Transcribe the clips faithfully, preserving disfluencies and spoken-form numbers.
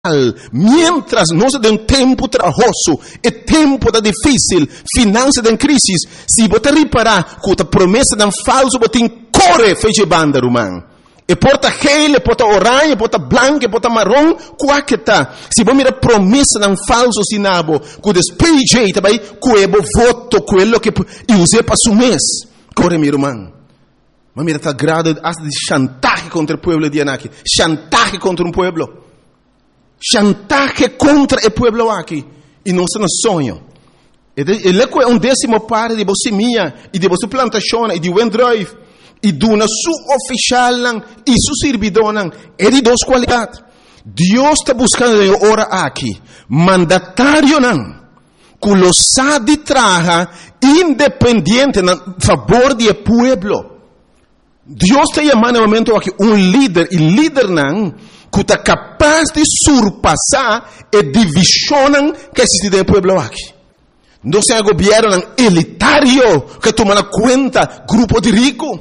Mientras nós de um tempo trabalhoso, é tempo da difícil, finanças em crise, se você reparar que a promessa de um falso, você corre feche banda, irmão. E porta gel, porta orange, porta branco, porta marrom, qual que tá? Se você mira promessa de um falso sinabo, que despeje, também, que é voto, quello que use para su mês, corre, meu irmão. Mas mira, tá grado de chantaje contra o povo de Anaki, chantaje contra um povo. Chantaje contra o povo aqui. E não é um sonho. Ele é um décimo parte de você minha, e de você plantação, e de Wendrive, e de uma sua oficial, e sua servidora, é de duas qualidades. Deus está buscando agora aqui, mandatário não, que lo sabe traga, independente, a favor do povo. Deus está chamando no momento aqui um líder, e líder não, que está capaz de surpassar a divisão que existe no povo aqui. Não é um governo elitário que toma na conta grupo de ricos.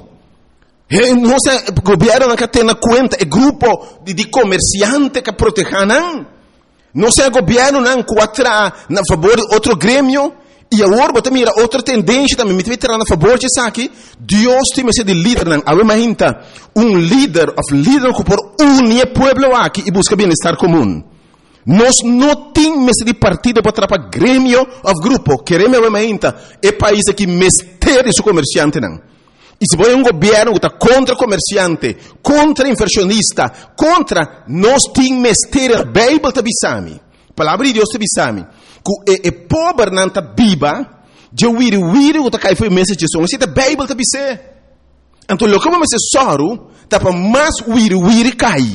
Não é um governo que tem na conta o grupo de, de comerciantes que protegem. Não é um governo que atrai a favor de outro grêmio. E agora, você mira outra tendência também, me vai a favor de isso aqui. Deus tem que ser de líder, não. Agora, imagina, um líder, um líder que por unir o povo aqui e busca bem-estar comum. Nós não temos de partido para atrapalhar grêmio ou grupo. Queremos, imagina, é país que mistério o comerciante, não. E se vai um governo que está contra o comerciante, contra o inversionista, contra, nós temos mistério, a Bíblia está bisami. A palavra de Deus está bisami. Que é pobre não está viva, de wiri wiri que está caindo foi mensagem de som. Se a Bíblia está bisé. Então, o que vamos ser soro, está para mais wiri wiri cai.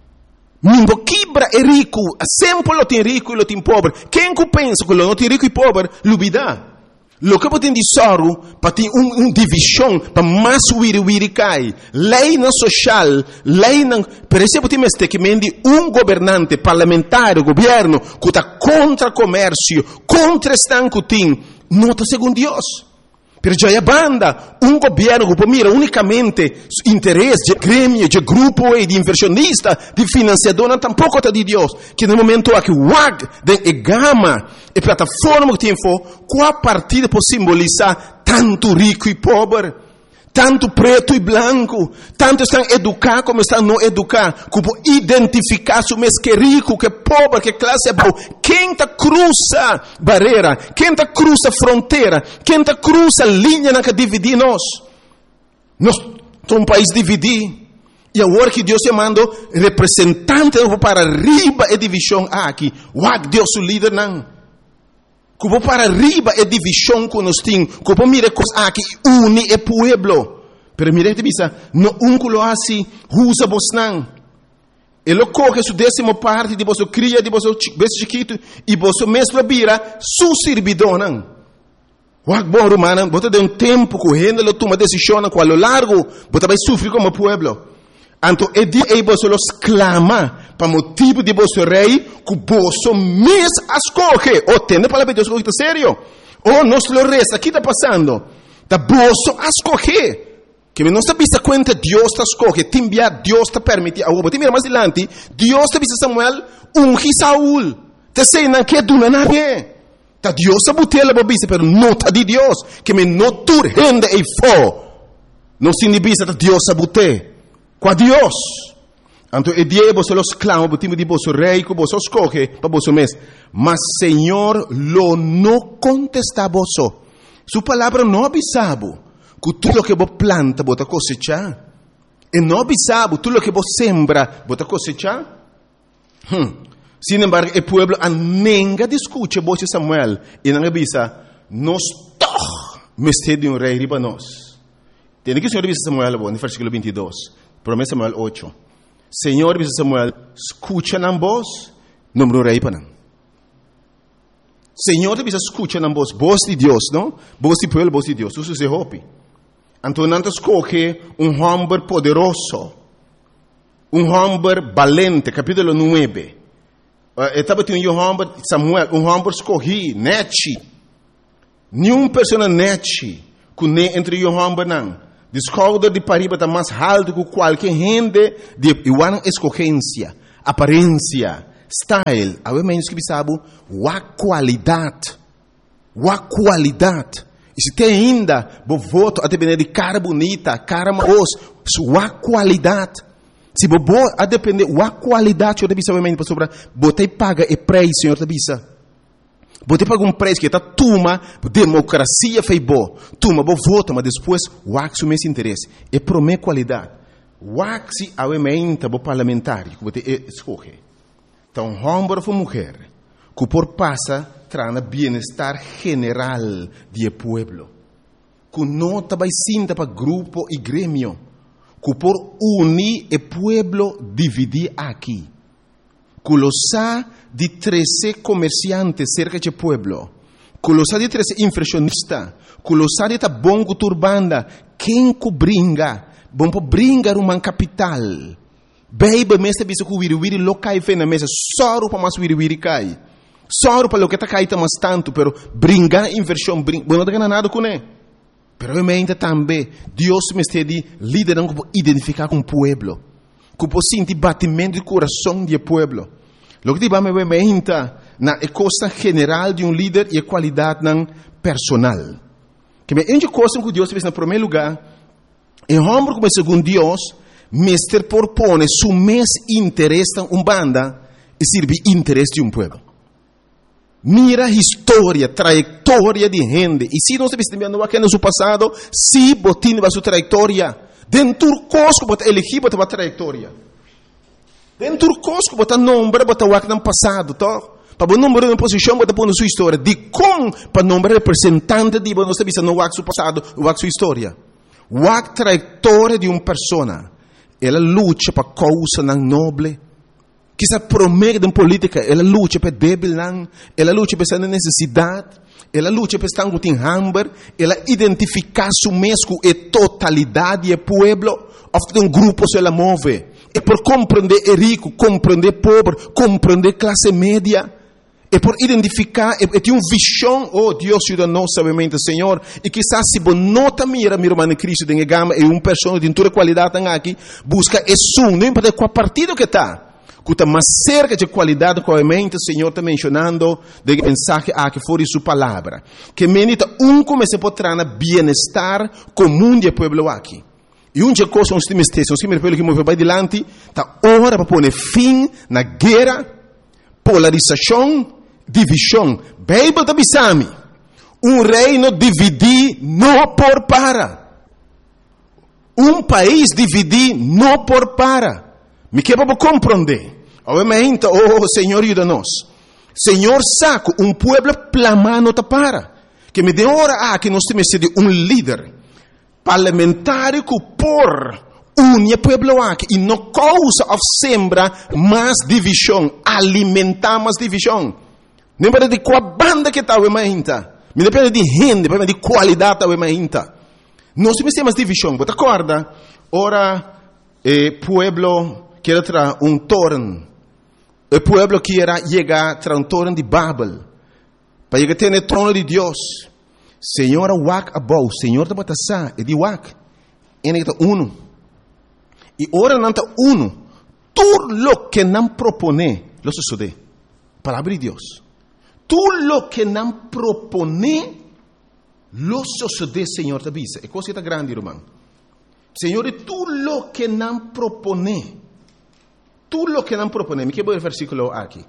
Mingo quebra é rico, sempre lo tem rico e lo tem pobre. Quem que pensa que lo não tem rico e pobre, lubida. Lo que tem de soro, para ter uma um divisão, para mais wiri wiri cai. Lei não social, lei não... Per exemplo, tem este que mende um governante parlamentar, governo, que está contra o comércio, contra o estanco tem, não está segundo Deus. Per já é banda, um governo que mira unicamente interesse de grêmio, de grupo e de inversionista, de financiador, não tampouco está de Deus. Que no momento aqui, o W A G, de gama, e plataforma que tem for, qual partida pode simbolizar tanto rico e pobre, tanto preto e branco, tanto estão educados como estão não educados, que pode identificar se o mês que é rico, que é pobre, que classe é boa. Quem está cruza barreira, quem está cruza fronteira, quem está cruza linha que divide nós. Nós somos um país dividido. E agora que Deus chamando representante para arriba a divisão aqui, o A G Deus o líder não. Que vou para arriba é divisão que nós temos. Que vou mirar coisas aqui, une o povo. Pero mire te bisa, no um que lo assim, usa vos não. Ele coge sua décima parte de vosso cria, de vosso beijo chiquito, e vosso mesmo vira su servidor não. Wag bom romano, você tem um tempo que o lo toma decisão com a lo largo, você vai sofrer como povo. Então, é dia aí você los clama para motivo de vosso rei, que você mesmo escolhe. Ou tem a palavra de Deus, que é sério. Ou nós lo resta, aqui está passando. Da você escolhe. Que não está vista conta, Deus está escolhe. Te envia, Deus está permite. Agora, te mira mais adiante, Deus está vista Samuel, unge Saúl. Te sei, não quer do nada. Tá Deus está botando a vista, pero não está de Deus. Que me não tur rende e fo. Não se vista, Deus está botando. Com Deus. Então, é dia você los clama, o time de vosso rei, que você escolhe para vosso mês. Mas, Senhor, lo não contesta a você. Sua palavra não avisava que tudo que você planta, você cosechar. E não avisava tudo que você sembra, você cosechar. Hum. Sin embargo, o povo anenga discute você Samuel. E não avisa, nós toch, mestre de um rei riba nós. Tem que o Senhor avisa Samuel, no versículo vinte e dois. Promessa Samuel oito. Senhor, diz Samuel, escucha na voz, número rei para não. Senhor, diz escucha na voz, voz de Deus, não? Voz de povo, voz de Deus. Isso se hope. Então, não escolhe um homem poderoso, um homem valente, capítulo nove. Estava tendo um homem, Samuel, um homem escolhi, nete. Nenhuma pessoa nete, que nem entre um homem não. Descobre de pariba está mais alto que qualquer gente de igual escolhência, aparência, style, awe menos que bisabu, wa qualidade. Wa qualidade. E se tem ainda, bo voto a depender de cara bonita, cara maos, wa qualidade. Se bo a depender, wa qualidade, eu debisa, awe menos, sobre, botei paga e preço, senhor, debisa. Botei paga um preço que está tuma, democracia fez bo, tuma, bo voto, mas depois, wa que sume esse interesse. E promete qualidade. Wa que se awe menos, bo parlamentar, que botei escolhe. Então, homem ou mulher, que por passa, trana bem-estar general do pueblo. Que não vai sinta para grupo e grêmio. Que por unir o pueblo dividir aqui. Que lo sa de treze comerciantes cerca do pueblo. Que lo sa de treze inflacionistas. Que lo sa de ta bongo turbanda. Quem que bringa? Bom para bringar uma capital. Baby, mestre bisa ku wiri wiri lo kai fe na mesa soro pa mas wiri wiri kai. Soro pa lo que tá kai tá mas tanto, pero bringar inversão bring, bueno não tem nada com né. Pero eu me ainda também Deus me está de liderar como identificar com o pueblo. Como sentir batimento de coração do pueblo. Lo que diba me me ainda na costa general de um líder e a qualidade nan personal. Que me ende coisa que Deus fez na primeiro lugar, é homem como segundo Deus. Mister propone su mes interesse em uma banda e serve interesse de um povo. Mira a história, trajetória de gente. E se nós estamos vendo aqui no seu passado, se botin a sua trajetória, dentro do cosco, bota elegir, bota a trajetória. Dentro do cosco, bota nome, bota o que no passado, tá? Para o número de posição, bota a sua história. De como, para o nome representante de nós estamos vendo o que seu passado, o que sua história. O que trajetória de uma pessoa. Ela luta para causa não nobre. Que se promete em política, ela luta para débil não. Ela luta para essa necessidade. Ela luta para estar com hambre. Ela identifica su mesmo e totalidade do pueblo. Ofta um grupo se ela move. É por compreender o rico, compreender o pobre, compreender a classe média. É por identificar, é ter uma visão, oh Deus ajuda nós, sabemente, Senhor, e quizás se você nota mira, meu irmão Cristo, tem gama, é uma pessoa de toda qualidade aqui, busca esse um, não importa qual partido que está, que está mais cerca de qualidade, obviamente, o Senhor está mencionando, de mensagem aqui fora de sua palavra, que menita um como se pode trazer bem-estar comum do povo aqui. E uma coisa, nós temos que nós temos que mover para adiante, está hora para pôr fim na guerra, polarização, divisão. Bíblia da Bisami. Um reino dividir não por para. Um país dividir não por para. Me quer para compreender. Obviamente, oh Senhor, ajuda-nos. Senhor, saco um pueblo plamando ta para. Que me dê hora a que nós temos que ser um líder parlamentar que por unia pueblo aqui e não causa of sembra mais divisão, alimentar mais divisão. Não depende de qual banda que está o emainta. Não depende de gente, depende de qualidade da emainta. Nós temos mais divisão. Você acorda? Ora, o pueblo quer trazer um torno. O pueblo quer chegar a trazer um torno de Babel. Para chegar a ter o trono de Deus. Senhor, wak abou. Senhor, está batasa. É de wak. Ele está uno. E ora não está uno. Tudo lo que não propone, lo sucede. Palavra de Deus. Tudo lo que não propone, lo sucede, Senhor, te avisa. É coisa grande, irmão. Senhor, tudo lo que não propone, tudo lo que não propone. Me quero ver o versículo aqui.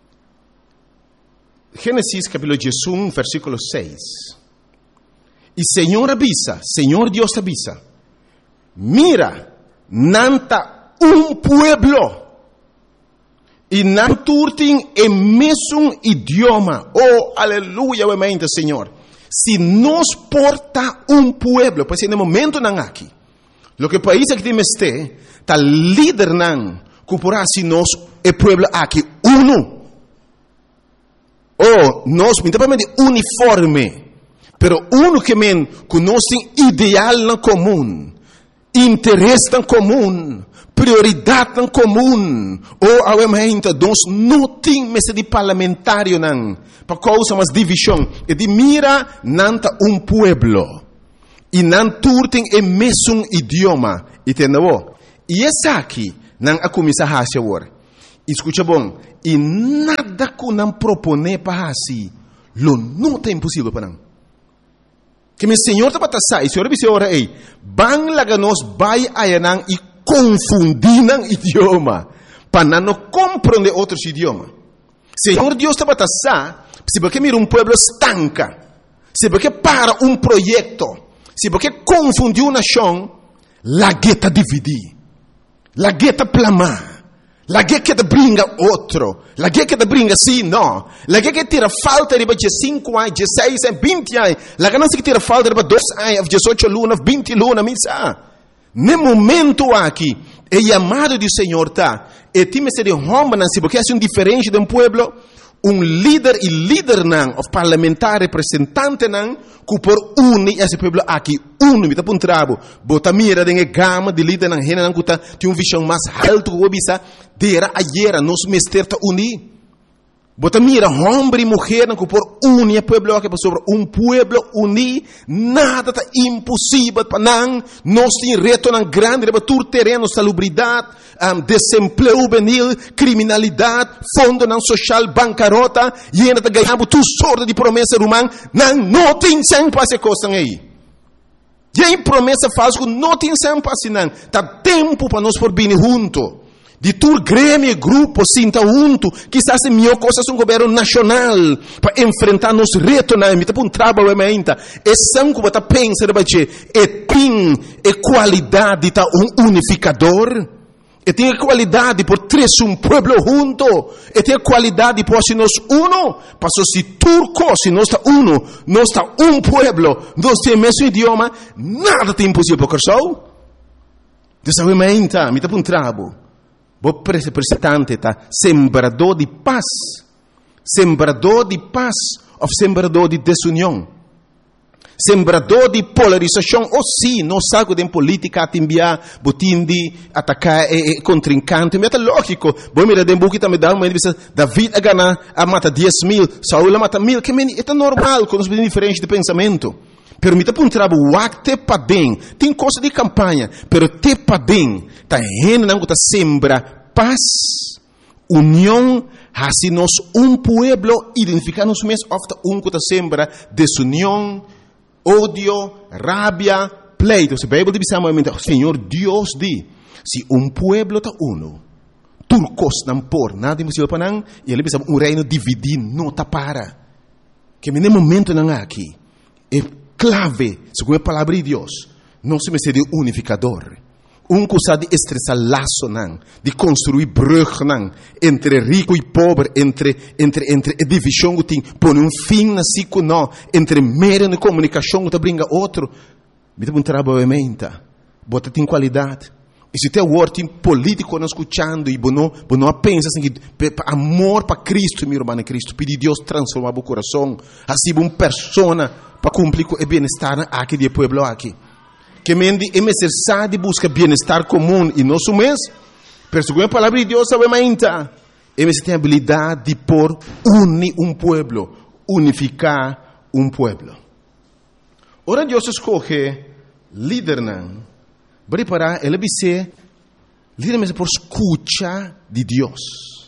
Gênesis, capítulo um, versículo seis. E Senhor avisa, Senhor Deus te avisa. Mira, nanta um pueblo. E não turtem o mesmo idioma. Oh, aleluia, obviamente, Senhor. Se nos porta um pueblo, pois no momento não aqui. Lo que país que temos este, está líder não, que por assim nós, o pueblo aqui, uno. Oh, nós, principalmente uniforme. Pero uno que men, que nós tem ideal na comum, interesse na comum, prioridade em comum. Ou, obviamente, nós não temos de parlamentário, não. Para causa mais divisão. E de mira, não está um pueblo. E não turtem o mesmo idioma. E tem E esse aqui, não a começar a fazer. Escucha bom, e nada que não propone para assim, lo não é impossível para não. Que meu Senhor está para sair, Senhor disse ora ei, bang laga nos vai ayanang e confundinan idioma, para não compreender outros idiomas. Senhor Deus está para sair, se porque mira um povo estanca, se porque para um projeto, se porque confundiu uma nação, la gueta dividir, la gueta plamar. La guerra que te brinca outro. La guerra que te brinca sim, não. La guerra que tira falta de cinco anos, dezesseis anos, vinte anos. La guerra que tira falta de dois anos, dezoito lunas, vinte lunas, misa. No momento aqui, é chamado do Senhor, tá? E time se de homem, se porque é um diferente de um pueblo, um líder e líder não, o parlamentar representante não, que por unir esse pueblo aqui, unir, está por trabo, bota mira de gama de líder não, rena não, que tem uma visão mais alta que o bisa, dera ayer, nos mester ta unir. Bota mira, homem e mulher não, que por unir o pueblo aqui, sobre um pueblo unir, nada está impossível para não, nós temos reto não grande, para todo terreno, salubridade, um, desemprego juvenil, criminalidade, fundo não social, bancarrota, e ainda está ganhando tudo sorte de promessa romana, não, não tem sempre para essa coisa aí. E aí promessa falsa, não tem sempre para assim, não, está tempo para nós por vir junto. De tur grêmio, grupo, sinta junto, quizás é melhor coisa um governo nacional para enfrentar nos retos na emita, para um trabalho ainda. É sangue que você pensa, é tem é qualidade tá um unificador, é tem a qualidade por três um pueblo junto, é tem a qualidade por se nós uno, para se turco, se nós está uno, nós está um pueblo, nós temos o mesmo idioma, nada tem impossível para o Dessa ainda, me tá para um trabalho. O representante tá sembrador de paz, sembrador de paz ou sembrador de desunião, sembrador de polarização. Ou sim, não sabe de política a enviar, botin de atacar e, e contrincante. Mas é lógico. Bom, mira, de buki também dá uma entrevista. David a ganhar a mata dez mil, Saul a mata mil. Que é normal, com os diferentes de pensamento. Permita para um trabalho, o acte padem, tem coisa de campanha, pero te padem, tá rena não tá sembra paz, união, assim nós um pueblo identificar-nos mesmo, ofta um que tá sembra desunião, ódio, rabia, pleito. Se a Bíblia dizamente, Senhor Deus diz, se um pueblo tá uno, turcos não por nada impossível para não, e ele diz um reino dividido não tá para, que no momento não há aqui, é clave, segundo a palavra de Deus, não se me seria unificador. Um que sabe de estressar laço, não, de construir brug, não, entre rico e pobre, entre, entre, entre a divisão que tem, põe um fim na cico, não, entre meio de comunicação que brinca outro. Me dá um trabalho menta, bota tem qualidade. E se tem o word político não escutando, e não, não pensa assim, que amor para Cristo, meu irmão Cristo, pedir Deus transformar o coração, assim uma pessoa para cumprir o bem-estar aqui do povo aqui. Que mendi é necessário buscar bem-estar comum e nosso mês, pero segundo a palavra de Deus, sabe ainda, é necessário ter a habilidade de por unir um povo, unificar um povo. Ora Deus escolhe líder não, preparar ele vai ser líder mesmo por escuta de Deus.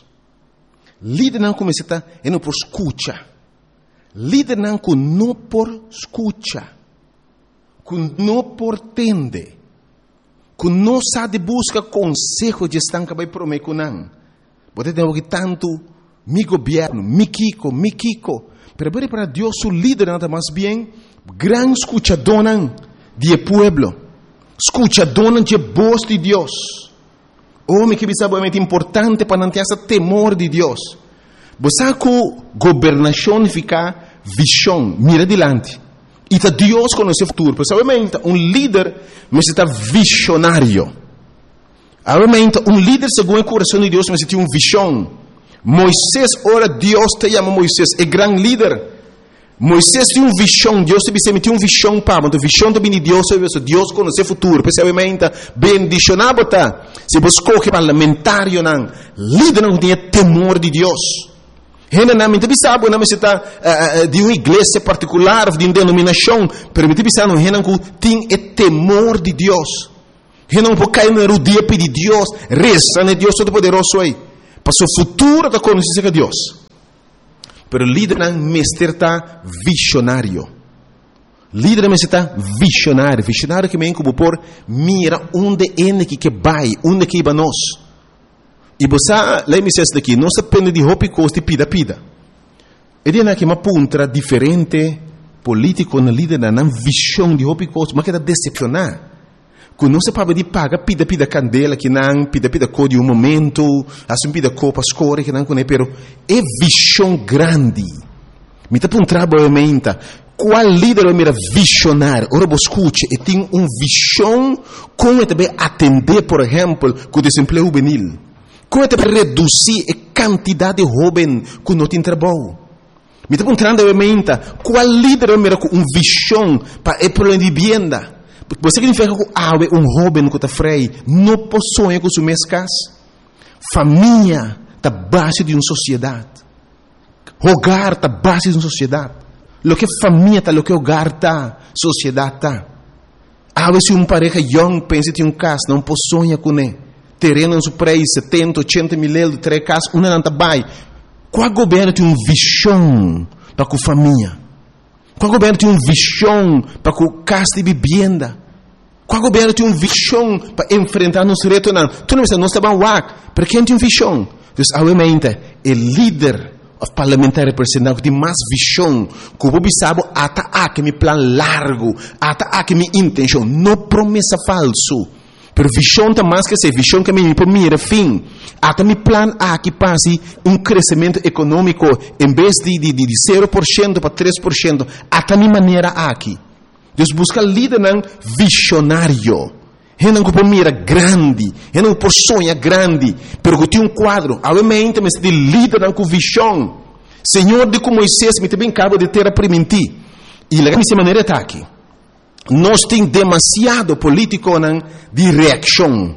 Líder não começa a é não por escuta. Líder não com não por escuta. Com não por tende. Com não sabe busca conselho de estanca vai prometer com não. Pode ter que tanto mi governo, mi kiko, mi kiko. Pero para Deus o líder nada mais bem gran escuchador de pueblo. Escucha, dona de voz de Deus. Homem que sabe é importante para não ter esse temor de Deus. Você que governação fica visão, mira adiante. E tá Deus conhece o futuro. Porque sabe um líder, mas está visionário. Obviamente, um líder segundo o coração de Deus, mas tem uma visão. Moisés, ora Deus te chama Moisés, é grande líder. Moisés tinha uma visão, Deus te tinha uma visão para, mas a visão também de Deus, Deus conhece o futuro, percebamente, bendicionado tá. Se você escolhe parlamentário não, líder não tem temor de Deus. Generalmente, você sabe, não está de uma igreja particular, de uma denominação, permite pensar no renan que tem temor de Deus. Renan pode cair no dia pedir Deus, reza, né Deus todo poderoso aí. para seu futuro da conhecer a Deus. Pero líder não mestre está visionário. Líder não está visionário. Visionário que me como por mira onde é que vai, onde que vai nós. E você, lá me diz daqui, não se depende de roupa e costa e pida pida. Ele é que uma ponta diferente político na líder não visão de roupa e costa, mas que está decepcionar. Quando não se pode de paga pida pida candela que não pida pida cor de um momento, assim pida cor para escolher que não conhece, pero é visão grande. Me está para um trabalho menta. Qual líder é mera visionário? Ora você escute, e tem uma visão como também atender, por exemplo, com o desemprego juvenil. Como também reduzir a quantidade de jovens que não tem trabalho. Me está para um trabalho menta. Qual líder é mera com uma visão para o problema de vivienda? Você significa que há um jovem que está freio, não possui com suas casas. Família está base de uma sociedade. Hogar está base de uma sociedade. Lo que família está, lo que hogar está, sociedade está. Há vezes uma pareja young pensa que tem um casa, não possui com ele. Terreno em seu preço, setenta, oitenta mil euros, três casas, uma não está bem. Qual governo tem uma visão para a família? Qual governo tem uma visão para a casa de vivenda? Qual governo tem uma visão para enfrentar nos retos? Não, tu não sabe, não está bem lá, para quem tem uma visão? Então, obviamente, o líder parlamentar representante que tem mais visão, que o povo sabe, até aqui meu plano largo, até aqui minha intenção, não promessa falso. Pero visão está mais que ser visão que me mira fim. Até meu plano aqui passe um crescimento econômico em vez de, de, de, de zero por cento para três por cento. Até minha maneira aqui. Deus busca líder não visionário. Ele não por mira grande, ele não por sonha grande, pero que tem um quadro. Obviamente, mas de líder não com visão. Senhor de como Moisés me também acaba de ter a permitir. E a minha maneira está aqui. Nós temos demasiado político não, de reação.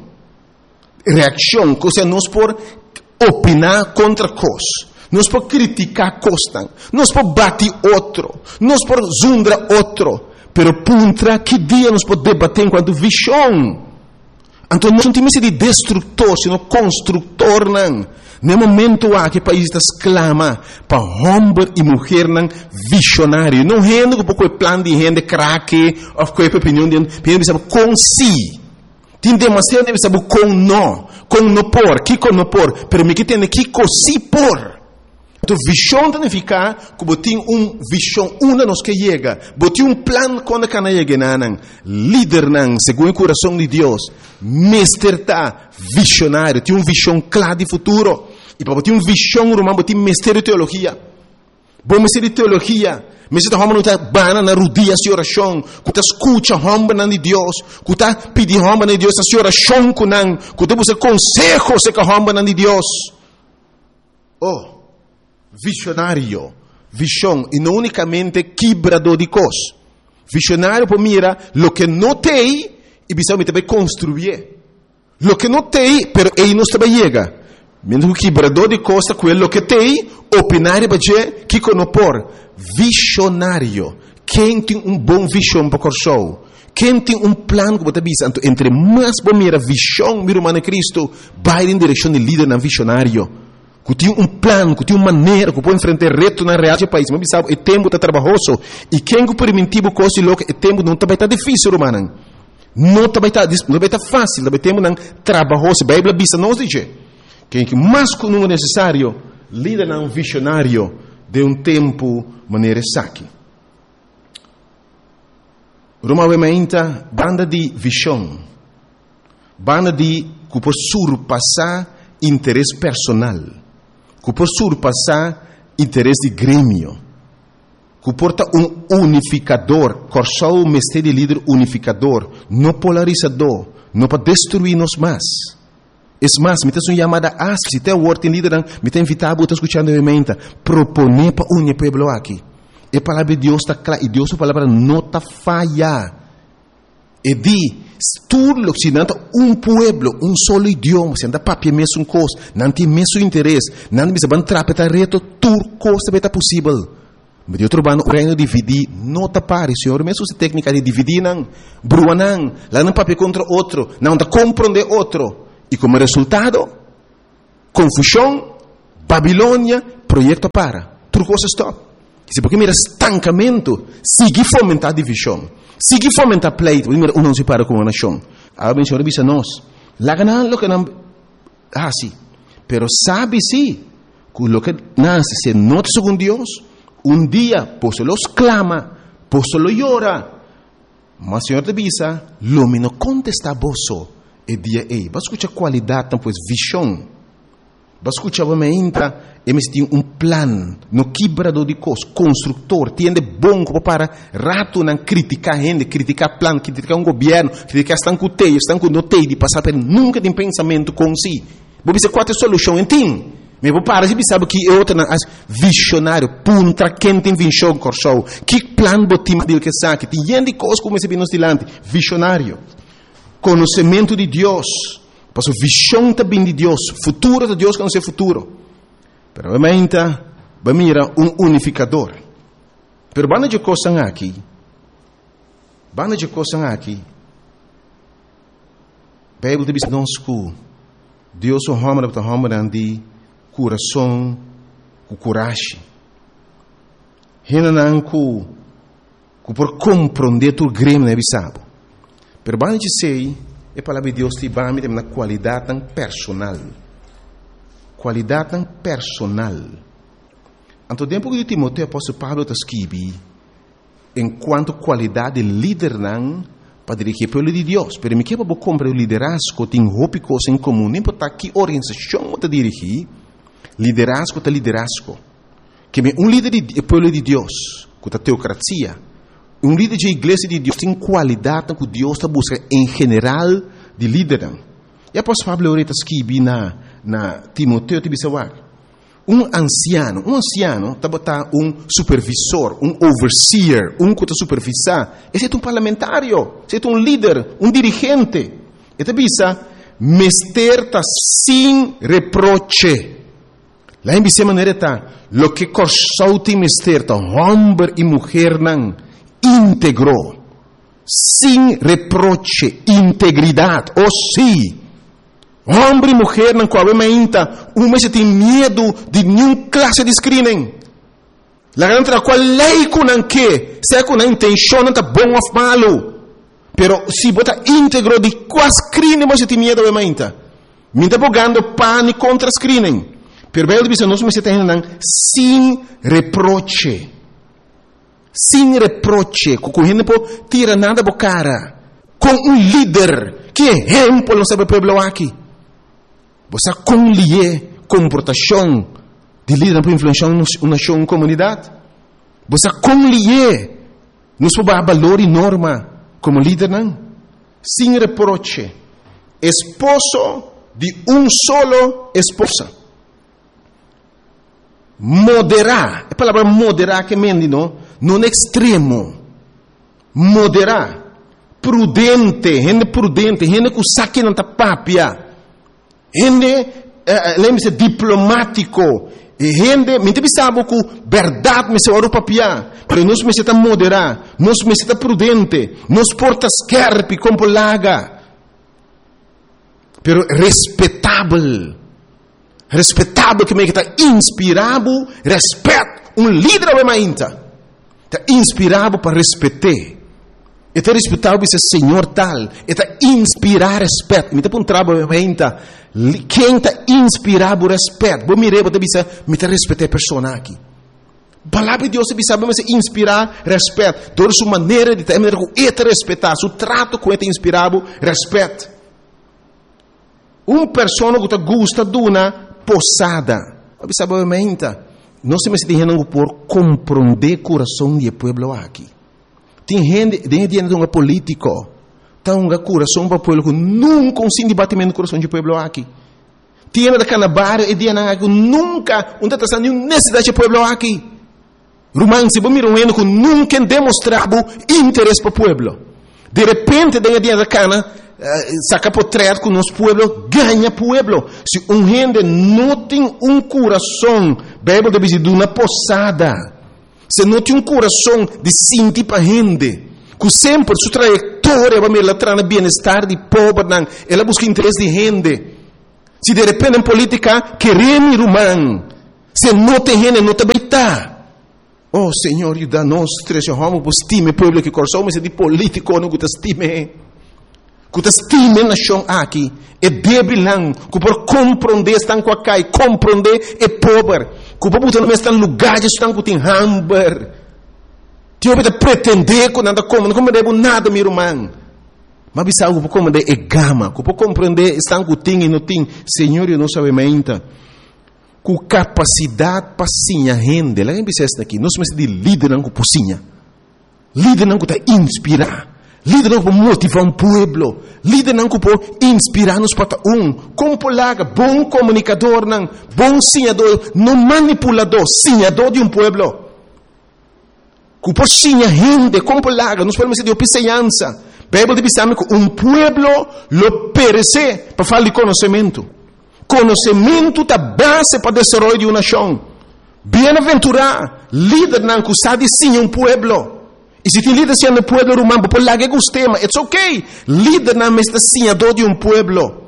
Reação, ou seja, nós por opinar contra coisas. Nós por criticar coisas. Nós por bater outro. Nós por zundar outro. Pero puntra que dia nós podemos debater enquanto visão. Então nós não temos de destrutor, sino construtor não. No momento há que o país está exclama para homem e mulher não visionário. Não rende com pouco plano de rende craque ou com a opinião de gente sabe com si. Tem demasiado de saber com não, com não por, que com não por, pero me que tem que com si por. Então, visão significa que você tem uma visão, uma nos que chega. Você tem um plano quando can chega, não. Líder, não, segundo o coração de Deus. Mestre está visionário, tem uma visão clara de futuro. E para você ter uma visão, romano, você tem mestre de teologia. Bom mestre de teologia. Mestre de homem não está bana na rodia de oração. Que está escuta homem de Deus. Que está pedindo homem de Deus a oração com não. Que está buscando consejo com homem de Deus. Oh. Visionário, visão, e não unicamente quebrador de coisas. Visionário para mira lo que não tem e precisamos também construir. Lo que não tem, pero ele não também chega. Mesmo que quebrador de coisas, aquilo que tem, opinar para dizer que não por. Visionário, quem tem um bom visão para o coração, quem tem um plano que você diz, entre mais bom mira visão, mira humana Cristo, vai em direção de líder na visionário. Que tem um plano, que tem uma maneira, que pode enfrentar reto na realidade do país. Mas sabe, o tempo está trabalhoso. E quem que permitiu coisa louca, o tempo não vai estar difícil, romano. Não vai estar, não vai estar fácil, o tempo não trabalhoso. A Bíblia diz, não diz. Quem que mais que não é necessário, líder não visionário de um tempo maneira saque. Roma aumenta banda de visão. Banda de que pode surpassar interesse personal. Que por surpassar interesse de grêmio, que porta um unificador, corsal o mestre de líder unificador, não polarizador, não para destruir-nos mais. É mais, me tem uma chamada a se tem o ordem líder, me tem invitado a estar escutando a emenda, proponer para unir o povo aqui. E a palavra de Deus está clara, e Deus a palavra não está falha. E di, tudo se não um pueblo, um solo idioma, se não papia mesmo coisa, não tem mesmo interesse, não tem mesmo trapetar reto, tudo coisa vai estar possível. Mas eu trabalho no reino de dividir, não está pare, senhor, mesmo essa técnica de dividir, não, brua não, lá não papia contra outro, não está compreender outro. E como resultado, confusão, Babilônia, projeto para. Tudo coisa stop. Se porque mira estancamento, sigue fomentar divisão, sigue fomentar pleito, mira um não se para com uma nação. A benção revisa nós. Lá ganan lo que não, ah sim, pero sabe sim, que lo que nace se nota según Dios, um dia, pues los clama, pues lo llora, mas o Senhor te visa, lo me no contesta boso, e dia ei, vas escuchar qualidade, pues visão, vas escuchar me entra, e me tem um plan, no quebrador de coisas, construtor, tiende bom para rato não criticar gente, criticar plan, criticar um governo, criticar estão com teio, estão com notei de passar por nunca tem pensamento com si. Vou dizer qual é a solução, entende? Mas vou parar, você sabe que é outra visionário, punta, quem tem visão, corso, que plan botim dele que sabe, tem gente coisas como esse nos dilante, visionário, conhecimento de Deus, passo visão também de Deus, futuro de Deus, conhecer futuro. Pero obviamente, vai mira um unificador. Pero bana de coisas aqui, bana de coisas aqui, a Bíblia diz nós que Deus é um homem para homem de coração, com coragem. Renan que que por compreender tu grêmio é bisabo. Pero bana de sei é palavra de Deus te vai me na qualidade tão personal. Qualidade tão personal. Anto tempo que Timoteo apóstolo Pablo está escrevendo, enquanto qualidade de líder não para dirigir o povo de Deus. Pero me quebra comprar o liderazgo tem roupa coisa em comum. Nem importa que organização está dirigir, liderazgo está liderazgo. Que um líder do povo de Deus, com a teocracia, um líder de igreja de Deus tem qualidade que Deus está buscando em geral de líder. E apóstolo Pablo está escrevendo na na Timoteo te bisawak. Um anciano, um anciano, tá botar um supervisor, um overseer, um que tá supervisar. Esse é um parlamentário, esse é um líder, um dirigente. E te bisa, mester tá sem reproche. Lá em bisa maneira tá, lo que corsou tem mester tá, homem e mulher não, íntegro, sem reproche, integridade, ou sim. Homem e mulher não qual é ainda, uma se tem medo de nenhuma classe de screening. La garanta qual lei com não que, se com a intenção não tá bom ou malo, pero se bota íntegro de qual screening você tem medo é ainda. Me tá bogando pânico contra screening. Pero bem diz nós me se tem não sem reproche, sem reproche, com o gente por tira nada bo cara, com um líder que exemplo não sabe o povo aqui. Você conlie comportação de líder para influenciar uma nação, uma comunidade. Você conlie nos valor e norma como líder não. Sem reproche. Esposo de um solo esposa. Moderar. A palavra moderar que mendi não, não é extremo. Moderar. Prudente, gente prudente, gente que saque não tá papia. Gente, uh, lembre-se, diplomático. Gente, me sabe que verdade me se ora papia, mas nós me se tá moderar, nós me se tá prudente, nós porta scarpe com polaga. Pero respeitável. Respeitável que me está inspirado, respeito. Um líder é mais está inspirado para respeitar. Está respeitado esse Senhor tal, está inspirar respeito. Me está um trabalho ainda. Quem está inspirado respeito? Vou mirar, vou dizer, me está respeitar a pessoa aqui. Palavra de Deus se sabe mas inspirar respeito. Toda sua maneira de ter, é respeitar, seu trato com ele inspirado respeito. Uma pessoa que gosta de uma posada, sabe ainda? Não se me está dizendo por compreender o coração do povo aqui. Tem gente, tem gente que é político, tem um coração para o povo que nunca consegue debatimento do coração do povo aqui. Tem gente que na e dia que nunca, não está nenhuma necessidade do povo aqui. Romance, vamos mirar um ano que nunca demonstrado interesse para o povo. De repente, tem gente que cana, saca portreto que o nosso povo ganha povo. Se um gente não tem um coração, Bíblia deve dizer de uma posada. Se não tem um coração de sentir para a gente, que sempre sua trajetória vai me lembrar no bem-estar de pobre, ela busca interesse de gente. Se de repente em política, queremos rumang. Se não tem gente, não te beita. Oh, Senhor, ajuda-nos, três homens, que estime o povo que coração, mas é de político, não que te estime. Que te estime a nação aqui. É débil, não. Que por compreender, estão com a cai, compreender é pobre. Que por botar no mesmo lugar, estão com o hamburger. Tio, para pretender que nada como, não compreendo nada, meu irmão. Mas bisa algo para compreender é gama. Que por compreender, estão com o ting e não ting. Senhor, eu não sabemos ainda. Com capacidade para sinha rende. Lá em Bissesta aqui, nós somos de líder não com pocinha. Líder não com te inspirar. Líder não com motivar um povo. Líder não com inspirar-nos para um. Como polaga, bom comunicador, não, bom sinhador, não manipulador, sinhador de um povo. Com pocinha rende, como polaga, nós podemos ser de opicenhança. Bíblia diz que um povo lo perece para falar de conhecimento. Conhecimento da base para o desenvolvimento de uma nação. Bem-aventurado, líder não que sabe sim um povo. E se tem líder sendo um povo romano, por lá que gostema, it's ok. Líder não é senhador de um povo.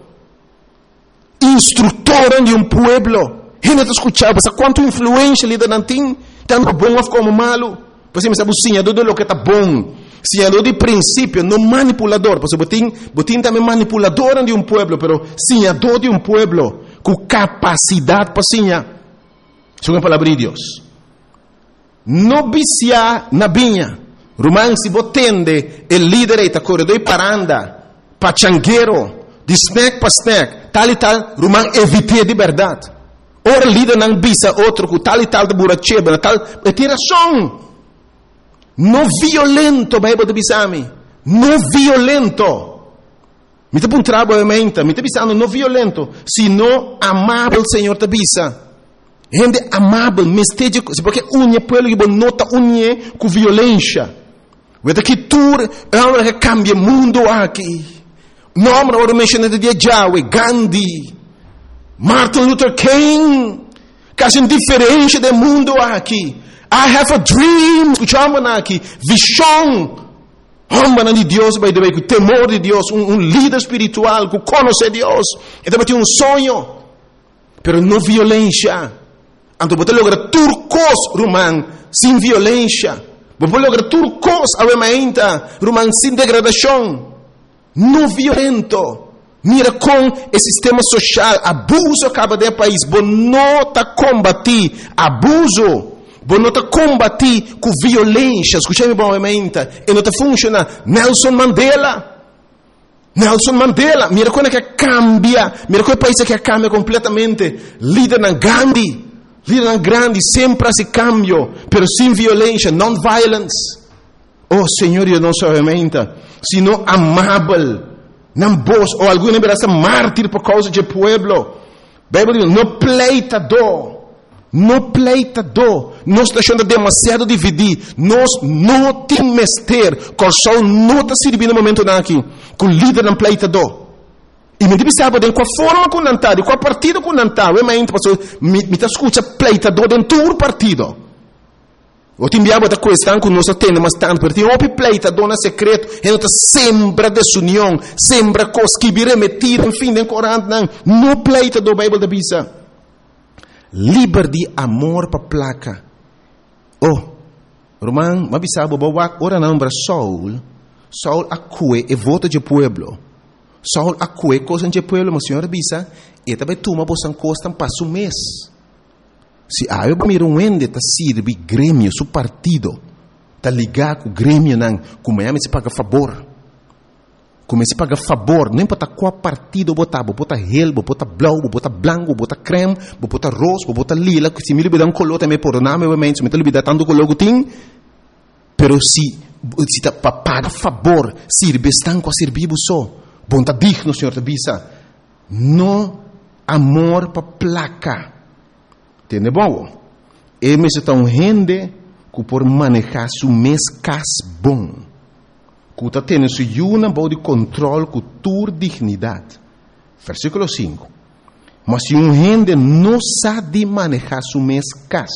Instrutor de um povo. Gente está escutando, mas quanto influência líder não tem, tanto bom como malo. Por exemplo, sabe o senhador de lo que está bom. Senhador de princípio, não manipulador. Porque botin, botin também manipulador de um povo, mas senhador de um povo, com capacidade para senhar. Isso é uma palavra de Deus. Não vicia na vinha. Romano, se botende, o líder está corredor para andar, pachangueiro, de snack para snack, tal e tal, Romano evite de verdade. Ora, líder não bisa outro, com tal e tal de buracheba, tal, é tiração. Não violento, Bíblia de bisami. Não violento. Me te puntrabo a mente, me te bisando não violento, sino amável, Senhor te bisa. Gente amável, mesteja, porque unha pueblo que nota unha com violência. Vede que tu é uma que cambia o mundo aqui. Nome agora mencionado de Yahweh, Gandhi, Martin Luther King, que é diferente do mundo aqui. I have a dream. Escuchamos aqui. Visão. Homem de Deus, by the way, com temor de Deus. Um, um líder espiritual que conhece Deus. E também tem um sonho. Pero não violência. Então, você logra turcos, romano, sem violência. Você logra turcos, ainda, romano, sem degradação. Não violento. Mira com o sistema social. Abuso acaba de país. Você não está combater abuso. Você não está combater com violência. Escute-me bem, e não está funcionando. Nelson Mandela. Nelson Mandela. Mira como é que cambia. Mira como é o país que cambia completamente. Líder na Gandhi. Líder na grande. Sempre se cambio. Pero sem violência. Non-violence. Oh, Senhor, eu não sou realmente. Sino amável. Não vos. Ou alguma vez mártir por causa de pueblo. Bíblia diz, não pleitador. Não pleitador. Nós estamos achando demasiado dividir. Nós não temos mestre. Coração não está servindo no momento aqui. Com o líder não pleitador. E me diz, sabe, com a forma que não está, com a partido que não está. Eu me está escutando pleitador dentro do partido. Eu te enviava da questão que nós temos, mas tanto, porque tem um pleitador no secreto. E não está sempre desunião. Sempre coisa que vira metida, enfim, de corante. Não, não pleitador, Bíblia da Bisa. Liberdade, amor para placa. Oh, Romano, mas sabe, boa, ora não para Saul. Saul acue e vota de pueblo. Saul acue coisa de pueblo, mas senhora bisa, e também toma bosan costa passo um mês. Se ah, eu miro um ende tá sirve grêmio, su partido, tá ligado com o grêmio não, como é se paga favor. Como se paga favor, não importa qual partido botar, botar relbo, botar blau, botar branco, botar creme, botar rosa, botar lila, que se me libera um color também por nome, obviamente, se me libera tanto color que tem, pero se se tá para pagar favor, sirve estão com a servir só, bom tá digno, senhor te bisa, não amor para placa, entende bom? E me se tá um rende que por manejar su mês cas bom. Que está tendo uma boa de controle com tua dignidade. Versículo cinco. Mas se um rende não sabe manejar seu mês cas,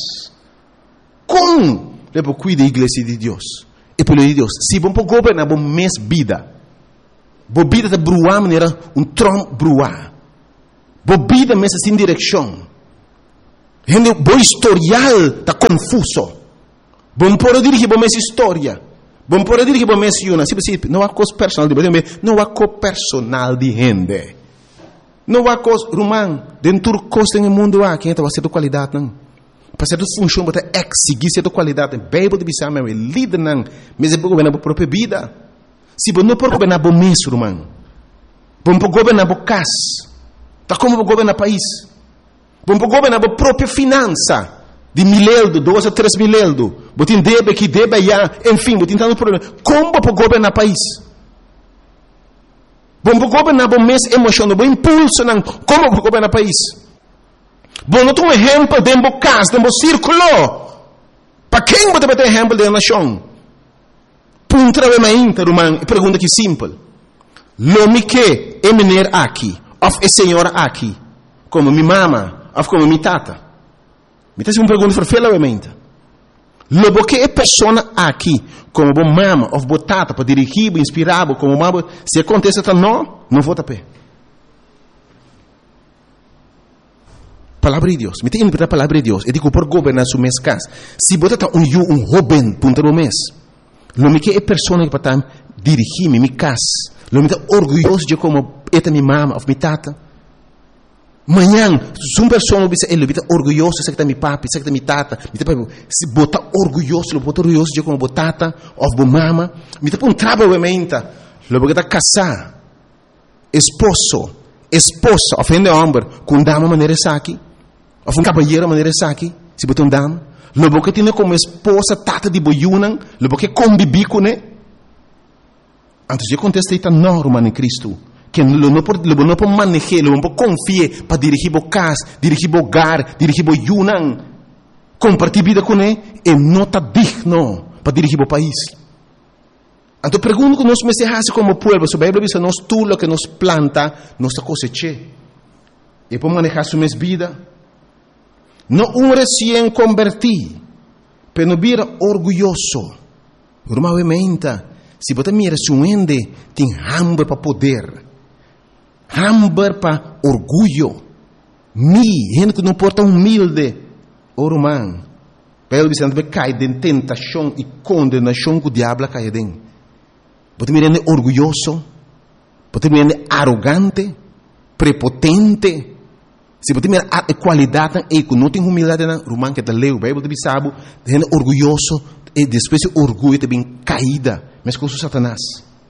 como ele cuida da igreja de Deus? E pelo de Deus, se vamos governar bom mês vida, bom vida de bruar maneira um trom bruar, Bo vida mesmo sem direção. Gente, bo historial tá confuso. Bom pode dirigir bo mesmo história. Bom pode dirigir bo mesmo yuna. Não há coisa personal de gente. Não há coisa personal de gente. Não há coisa, Romão, dentro do costo no mundo há quem está fazendo qualidade não. Para ser função para exigir certa qualidade. A Bíblia diz que é líder não, mas é para governar a própria vida. Se você não pode governar o mês, Romão, você pode governar a casa. Tá como para governar o país. Você pode governar a própria finança. De mileldo, dois ou três mileldo. Você tem débito aqui, débito já. Enfim, você tem tanto problema. Como para governar o país? Você pode governar o mês emocional, o impulso não. Como para governar o país? Você não tem um exemplo dentro da casa, dentro do círculo. Para quem você tem exemplo dentro da nação? Punta é inter, irmão. Pergunta aqui simples. Lo que é menino aqui, ou é senhora aqui, como minha mama, ou como minha tata. Me está uma pergunta farfelamente. Lo que é pessoa aqui, como minha mama, ou minha tata, para dirigir, inspirar, como mama, se acontece, não, não vou tapar. Palavra de Deus. Me tem que a palavra de Deus. Eu digo por governar sua mês casa. Se você está um eu, um jovem, punta no mês. Lo que é pessoa que para dirigir minha casa. Lo que é orgulhoso de como esta minha mama ou minha tata. Manhã, se uma pessoa diz, ele está orgulhoso, sei que está minha papi, sei que está minha tata. Se botar orgulhoso, ele botar orgulhoso de como minha tata ou minha mama. Me tem um trabalho obviamente. Lo que está casar. Esposo, esposa, ofende homem, com dama maneira aqui. Ou um cabalheiro maneira aqui, se botar um dama. Lo que tem como esposa, tata de boiunan, lo que convive com ele. Antes de contestar, está normal em Cristo. Que lo não pode, lo não pode manejar, lo não pode confiar para dirigir o casa, dirigir o hogar, dirigir o yunan. Compartilhar vida com ele, e não está digno para dirigir o país. Então, pergunto que nós me se como povo, se a Bíblia diz que nós tudo o que nos planta, nós cosecha. E para manejar sua vida. Não um recém convertido, mas não vira orgulhoso. Normalmente, se você mira se um ende, tem hambre para poder, hambre para orgulho. Mi, gente que não porta humilde, o romano. Pelo visto, você cai em tentação e condenação que o diabo cai dentro. Você mira orgulhoso, você mira arrogante, prepotente. Se você mirar a qualidade e que não tem humildade na romano que está leu, a Bíblia diz sabe, gente orgulhoso e depois o orgulho também caída, mas com o Satanás.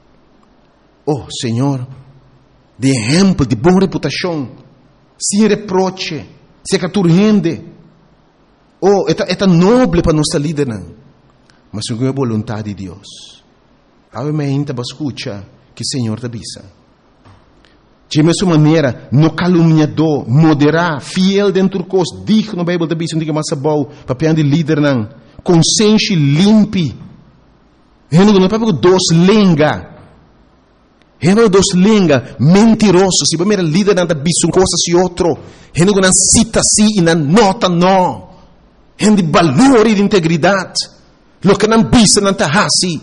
Oh, Senhor, de exemplo de boa reputação, sem reproche, sem caturrende. Oh, é tão nobre para nossa líder, mas segundo a vontade de Deus. Obviamente, você escuta que o Senhor te avisa. De mesma maneira, no caluniador, moderar, fiel dentro do curso, digno na Bíblia da Bíblia, não diga mais bom, papel de líder, não. Consciência limpe. Reno não é para dois lenga. Reno dois lenga, mentiroso. Se você é líder, não dá bicho, coisa se outro. Reno não cita si e não nota não. Reno de valor e de integridade. Lo que não bisa, não está assim.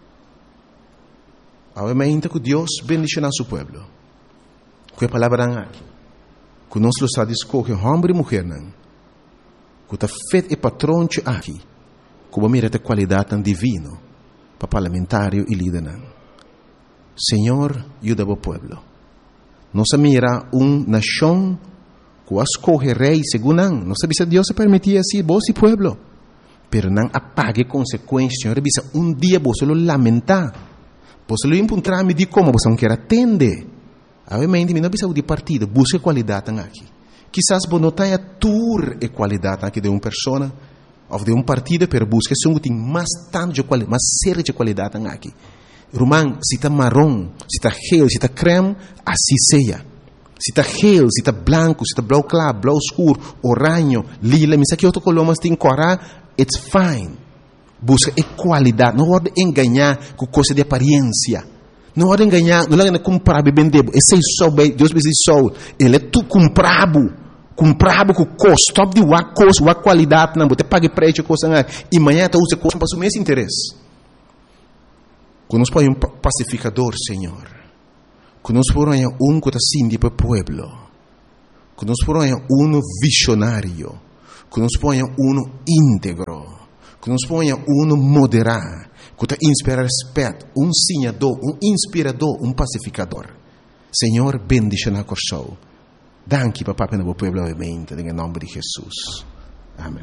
Obviamente que Deus bendice nosso povo. Que a palavra aqui, que nós lo está escolhe homem e mulher não, que está feito e patrão aqui, que vai mirar a qualidade tão divina para parlamentário e líder não. Senhor, ajuda o povo. Nós mira uma nação que escolhe rei segundo não. Nós sabemos que Deus se permitia assim, vos e povo, pero não apague consequências. Senhor, bisa um dia você lo lamentar, você lo encontrar me diz como você não quer atender. Obviamente, não precisa de partido, busca qualidade aqui. Quizás você não tenha tour e qualidade aqui de uma pessoa ou de um partido, mas busca se um tem mais tanto de qualidade, mais séria de qualidade aqui. Romão, se está marrom, se está gel, se está creme, assim seja. Se está gel, se está branco, se está blau claro, blau escuro, oranho, lila, mas aqui outro color, mas tem corar, it's fine. Busca e qualidade, não pode enganar com coisa de aparência. Não há enganar, não há comprar e vender. Esse é só, Deus me diz só. Ele é tu comprado. Comprado com custo. Top de uma coisa, uma qualidade. Não, você paga preço, coisa. E amanhã você usa coisa para o mesmo interesse. Quando nós põe um pacificador, Senhor. Quando nós põe um que está assim para o povo. que nos ponha um visionário, que nos ponha um íntegro, que nos ponha um moderado, que te inspira respeito, um sinhador, um inspirador, um pacificador. Senhor, bendice na corsou. Danke, papá, pelo povo da mente, em nome de Jesus. Amém.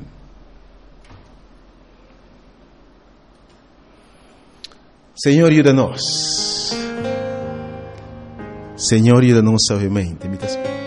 Senhor, ajuda-nos. Senhor, ajuda-nos suavemente.